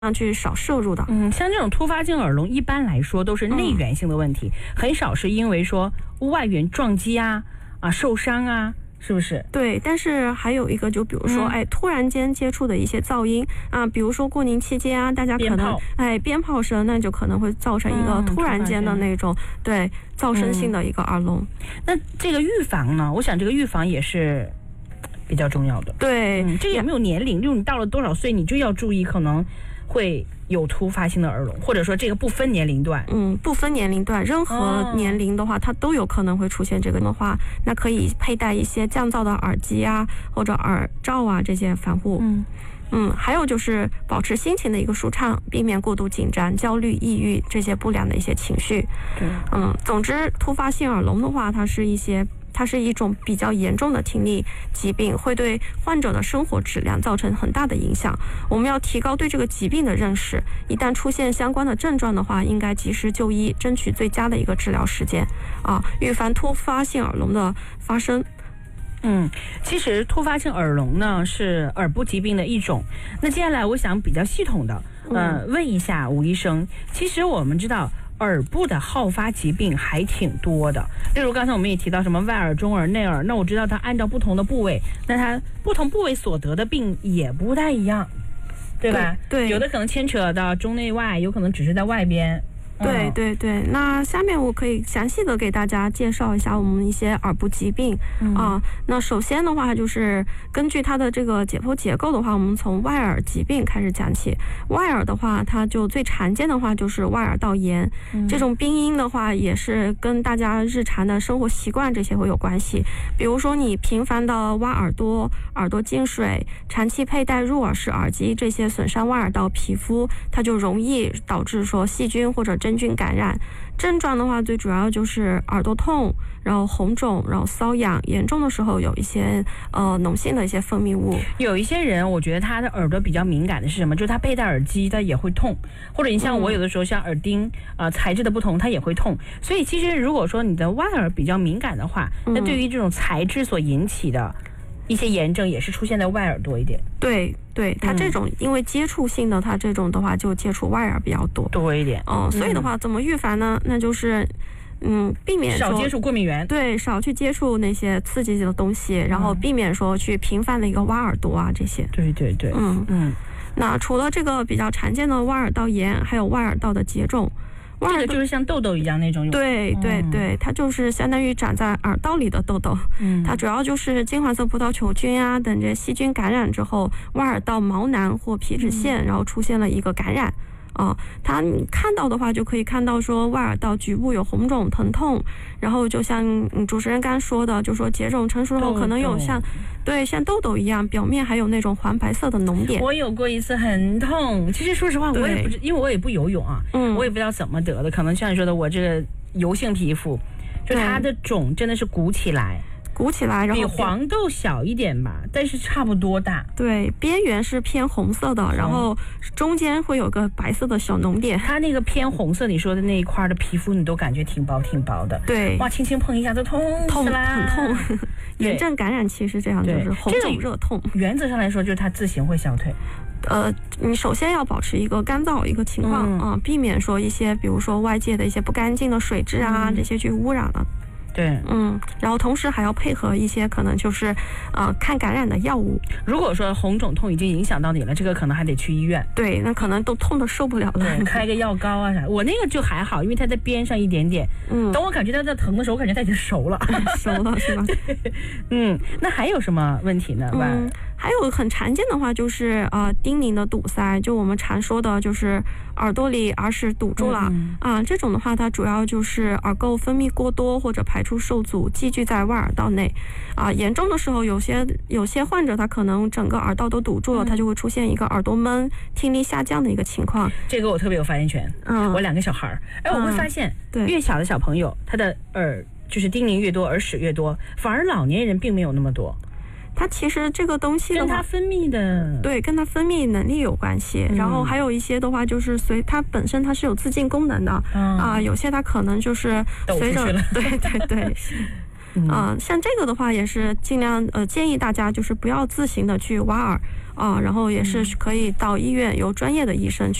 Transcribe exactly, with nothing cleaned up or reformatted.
上去少摄入的。 嗯，像这种突发性耳聋，一般来说都是内源性的问题，嗯、很少是因为说外源撞击啊啊受伤啊。是不是？ 对，但是还有一个，就比如说，嗯、哎，突然间接触的一些噪音啊，比如说过年期间啊，大家可能哎鞭炮声，那就可能会造成一个突然间的那种、嗯、对噪声性的一个耳聋、嗯。 那这个预防呢？我想这个预防也是比较重要的。 对， 嗯、这个有没有年龄？就你到了多少岁，你就要注意，可能会有突发性的耳聋，或者说这个不分年龄段。 嗯，不分年龄段，任何年龄的话，它都有可能会出现这个的话，那可以佩戴一些降噪的耳机啊，或者耳罩啊这些防护。嗯嗯，还有就是保持心情的一个舒畅，避免过度紧张、焦虑、抑郁这些不良的一些情绪。 对， 嗯，总之，突发性耳聋的话，它是一些。它是一种比较严重的听力疾病，会对患者的生活质量造成很大的影响。我们要提高对这个疾病的认识，一旦出现相关的症状的话，应该及时就医，争取最佳的一个治疗时间啊，预防突发性耳聋的发生。 嗯，其实突发性耳聋呢是耳部疾病的一种。那接下来我想比较系统的，呃，问一下吴医生，其实我们知道。耳部的好发疾病还挺多的，例如刚才我们也提到什么外耳、中耳、内耳，那我知道它按照不同的部位，那它不同部位所得的病也不太一样，对吧？ 对，对有的可能牵扯到中内外，有可能只是在外边。 对对对，那下面我可以详细的给大家介绍一下我们一些耳部疾病、嗯、啊。那首先的话，就是根据它的这个解剖结构的话，我们从外耳疾病开始讲起。外耳的话，它就最常见的话就是外耳道炎、嗯，这种病因的话也是跟大家日常的生活习惯这些会有关系。比如说你频繁的挖耳朵、耳朵进水、长期佩戴入耳式耳机，这些损伤外耳道皮肤，它就容易导致说细菌或者真菌感染。症状的话最主要就是耳朵痛，然后红肿，然后瘙痒，严重的时候有一些呃脓性的一些分泌物。 有一些人我觉得他的耳朵比较敏感的是什么，就是他佩戴耳机他也会痛，或者你像我有的时候像耳钉啊、呃、材质的不同它也会痛。所以其实如果说你的外耳比较敏感的话，那对于这种材质所引起的一些炎症也是出现在外耳多一点。 对对，它这种因为接触性的，它这种的话就接触外耳比较多多一点。 哦、呃，所以的话怎么预防呢？那就是嗯，避免少接触过敏源， 对，少去接触那些刺激的东西，然后避免说去频繁的一个挖耳朵啊这些。 对对对， 嗯嗯。那除了这个比较常见的外耳道炎，还有外耳道的结肿。 这个就是像痘痘一样那种。 对对对，它就是相当于长在耳道里的痘痘。嗯，它主要就是金黄色葡萄球菌啊等这些细菌感染之后，外耳道毛囊或皮脂腺，然后出现了一个感染。哦，它你看到的话就可以看到说外耳道局部有红肿疼痛，然后就像嗯主持人刚刚说的，就说结肿成熟后可能有像对像痘痘一样，表面还有那种黄白色的脓点。 我有过一次很痛，其实说实话我也不因为我也不游泳啊，嗯，我也不知道怎么得的，可能像你说的我这个油性皮肤，就它的肿真的是鼓起来。 鼓起来，然后比黄豆小一点吧，但是差不多大。 对，边缘是偏红色的，然后中间会有个白色的小脓点。 它那个偏红色，你说的那一块的皮肤，你都感觉挺薄挺薄的。 对， 哇，轻轻碰一下都痛痛死啦， 很痛。炎症感染期是这样，就是红肿热痛。 原则上来说，就是它自行会消退。 呃，你首先要保持一个干燥一个情况啊、嗯呃，避免说一些，比如说外界的一些不干净的水质啊、嗯、这些去污染了。 对， 嗯，然后同时还要配合一些可能就是，呃，抗感染的药物。 如果说红肿痛已经影响到你了，这个可能还得去医院。 对，那可能都痛得受不了了。 对，开个药膏啊啥。我那个就还好，因为它在边上一点点。嗯。等我感觉到它疼的时候，我感觉它已经熟了。 熟了是吧？ 嗯，那还有什么问题呢？ 嗯，还有很常见的话就是呃叮咛的堵塞，就我们常说的就是耳朵里耳屎堵住了、嗯、啊，这种的话它主要就是耳垢分泌过多或者排出受阻积聚在外耳道内啊，严重的时候有些有些患者他可能整个耳道都堵住了，他、嗯、就会出现一个耳朵闷、听力下降的一个情况。 这个我特别有发言权。嗯，我两个小孩儿，哎，我会发现，对、嗯，越小的小朋友他的耳就是叮咛越多，耳屎越多，反而老年人并没有那么多。 它其实这个东西的话跟它分泌的对跟它分泌能力有关系、嗯、然后还有一些的话就是随它本身它是有自净功能的、嗯、啊，有些它可能就是随着对对对啊、呃，像这个的话也是尽量呃建议大家就是不要自行的去挖耳啊、呃，然后也是可以到医院由专业的医生去